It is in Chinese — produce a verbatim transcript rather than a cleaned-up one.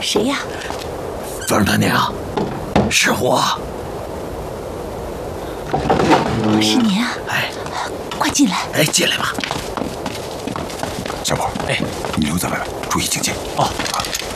谁呀？ 凤大娘，是我。 是您啊？ 哎， 快进来。 哎，进来吧。 小伙， 哎， 你留在外面，注意警戒。 哦。